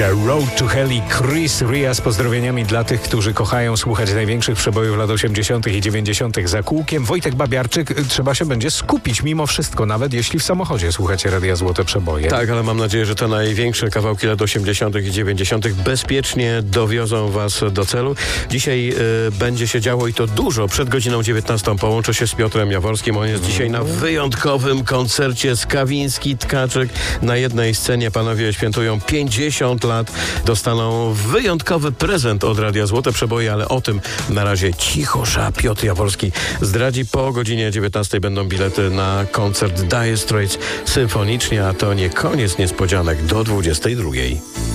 The Road to Hell i Chris Ria z pozdrowieniami dla tych, którzy kochają słuchać największych przebojów lat 80. i 90. za kółkiem. Wojtek Babiarczyk, trzeba się będzie skupić mimo wszystko, nawet jeśli w samochodzie słuchacie Radia Złote Przeboje. Tak, ale mam nadzieję, że te największe kawałki lat 80. i 90. bezpiecznie dowiozą was do celu. Dzisiaj będzie się działo i to dużo. Przed godziną 19 połączę się z Piotrem Jaworskim. On jest dzisiaj na wyjątkowym koncercie Skawiński, Tkaczyk. Na jednej scenie panowie świętują 50 lat. Dostaną wyjątkowy prezent od Radia Złote Przeboje, ale o tym na razie cicho, Piotr Jaworski zdradzi. Po godzinie 19 będą bilety na koncert Dire Straits symfonicznie, a to nie koniec niespodzianek do 22.